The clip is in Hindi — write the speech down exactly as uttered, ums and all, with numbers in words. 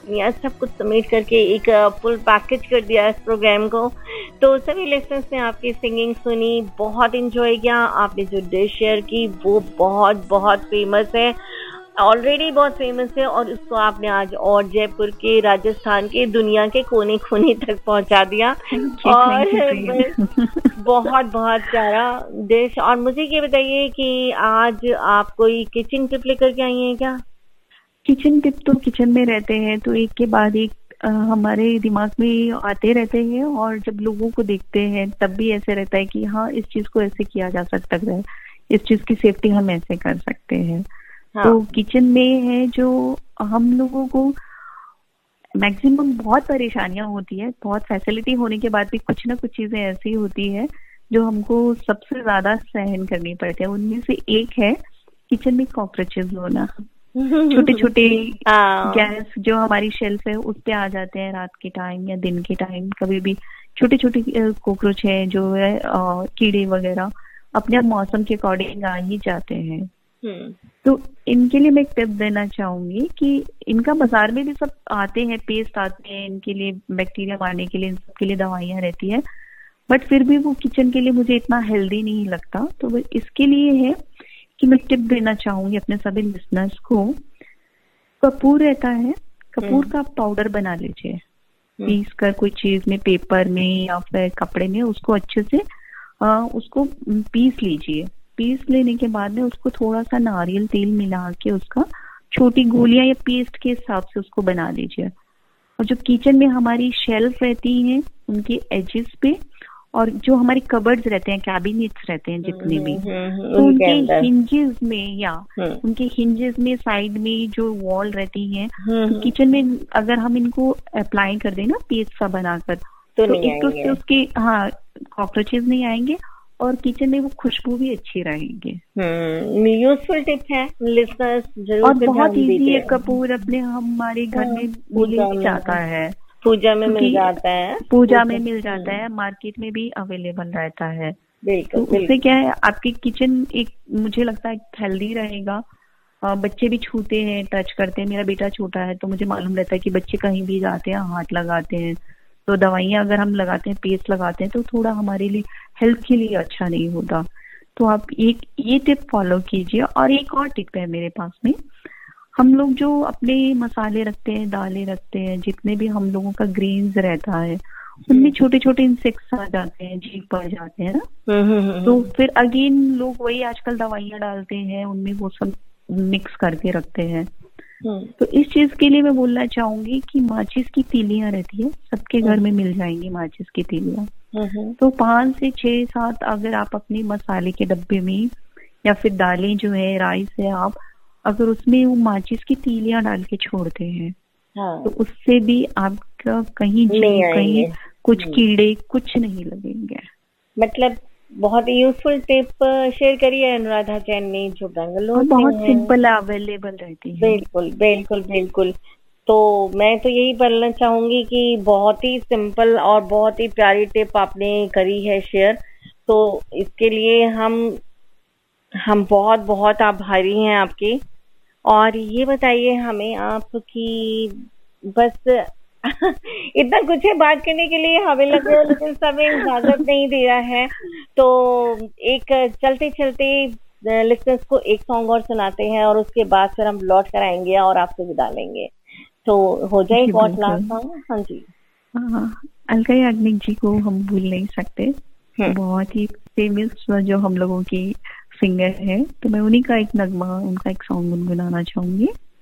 या सब कुछ समेट करके एक फुल पैकेज कर दिया इस प्रोग्राम को। तो सभी लिसनर्स ने आपकी सिंगिंग सुनी, बहुत इंजॉय किया। आपने जो डिश शेयर की वो बहुत बहुत फेमस है, ऑलरेडी बहुत फेमस है, और उसको आपने आज और जयपुर के, राजस्थान के, दुनिया के कोने कोने तक पहुंचा दिया। और बहुत बहुत प्यारा डिश। और मुझे ये बताइए कि आज आप कोई किचन टिप लेकर के आई हैं क्या? किचन टिप तो किचन में रहते हैं तो एक के बाद एक आ, हमारे दिमाग में आते रहते हैं, और जब लोगों को देखते हैं तब भी ऐसे रहता है कि हाँ इस चीज को ऐसे किया जा सकता है, इस चीज की सेफ्टी हम ऐसे कर सकते हैं। हाँ। तो किचन में है जो हम लोगों को मैक्सिमम बहुत परेशानियां होती है, बहुत फैसिलिटी होने के बाद भी कुछ ना कुछ चीजें ऐसी होती है जो हमको सबसे ज्यादा सहन करनी पड़ती है। उनमें से एक है किचन में कॉकरोचेस होना। छोटे छोटे गैस जो हमारी शेल्फ है उस पे आ जाते हैं रात के टाइम या दिन के टाइम, कभी भी छोटे छोटे कॉकरोच है जो है कीड़े वगैरह अपने आप मौसम के अकॉर्डिंग आ ही जाते हैं। तो इनके लिए मैं एक टिप देना चाहूंगी कि इनका बाजार में भी सब आते हैं, पेस्ट आते हैं इनके लिए, बैक्टीरिया मारने के लिए, इन सब के लिए दवाइयां रहती है, बट फिर भी वो किचन के लिए मुझे इतना हेल्दी नहीं लगता। तो इसके लिए है कि मैं टिप देना चाहूंगी अपने सभी लिसनर्स को। कपूर रहता है, कपूर का पाउडर बना लीजिए, पीस कर कोई चीज में, पेपर में या फिर कपड़े में, उसको अच्छे से आ, उसको पीस लीजिए। पीस लेने के बाद में उसको थोड़ा सा नारियल तेल मिला के उसका छोटी गोलियां या पेस्ट के हिसाब से उसको बना लीजिए। और जो किचन में हमारी शेल्फ रहती हैं उनके एजेस पे, और जो हमारे कबर्ड्स रहते हैं, कैबिनेट्स रहते हैं जितने भी, तो उनके हिंजेस में या उनके हिंजेस में साइड में जो वॉल रहती है, तो किचन में अगर हम इनको अप्लाई कर दें ना पेस्ट सा बनाकर, तो, तो एक तो उससे उसके हाँ कॉकरोचेस नहीं आएंगे और किचन में वो खुशबू भी अच्छी रहेगी। यूजफुल टिप है, लिसनर्स जरूर। और बहुत इजी है, कपूर अपने हमारे घर में मिल जाता है, पूजा में मिल जाता है, पूजा में मिल जाता है, मार्केट में भी अवेलेबल रहता है। तो उससे क्या है आपकी किचन एक मुझे लगता है हेल्दी रहेगा। बच्चे भी छूते हैं, टच करते हैं, मेरा बेटा छोटा है तो मुझे मालूम रहता है कि बच्चे कहीं भी जाते हैं हाथ लगाते हैं, तो दवाइयां अगर हम लगाते हैं, पेस्ट लगाते हैं, तो थोड़ा हमारे लिए हेल्थ के लिए अच्छा नहीं होता। तो आप एक ये टिप फॉलो कीजिए। और एक और टिप है मेरे पास में, हम लोग जो अपने मसाले रखते हैं, दालें रखते हैं, जितने भी हम लोगों का ग्रेन्स रहता है, उनमें छोटे छोटे इंसेक्ट्स आ जाते हैं, जीव पड़ जाते हैं ना, तो फिर अगेन लोग वही आजकल दवाइयां डालते हैं उनमें, वो सब मिक्स करके रखते हैं। तो इस चीज के लिए मैं बोलना चाहूंगी कि माचिस की तीलियां रहती है, सबके घर में मिल जाएंगी माचिस की तीलियां। तो पांच से छह सात अगर आप अपने मसाले के डब्बे में या फिर दालें जो है, राइस है, आप अगर उसमें वो माचिस की तीलियां डाल के छोड़ते हैं, हाँ। तो उससे भी आपका कहीं कहीं कुछ कीड़े कुछ नहीं लगेंगे। मतलब बहुत ही यूजफुल टिप शेयर करी है अनुराधा जैन ने, जो बेंगलोर बहुत सिंपल अवेलेबल रहती है। बिल्कुल बिल्कुल बिल्कुल। तो मैं तो यही बोलना चाहूंगी कि बहुत ही सिंपल और बहुत ही प्यारी टिप आपने करी है शेयर। तो इसके लिए हम हम बहुत बहुत आभारी हैं आपके। और ये बताइए हमें आप कि बस इतना कुछ है बात करने के लिए, हमें लग रहा है लेकिन समय इजाजत नहीं दे रहा है। तो एक चलते चलते लिसनर्स को एक सॉन्ग और सुनाते हैं और उसके बाद फिर हम लौट कर आएंगे और आपसे विदा लेंगे। तो हो जाए बहुत लास्ट सॉन्ग। हाँ जी, अलका याग्निक जी को हम भूल नहीं सकते, बहुत ही फेमस जो हम लोगों की सिंगर है। तो मैं उन्हीं का एक नगमा, उनका एक सॉन्ग गुनगुनाना चाहूंगी।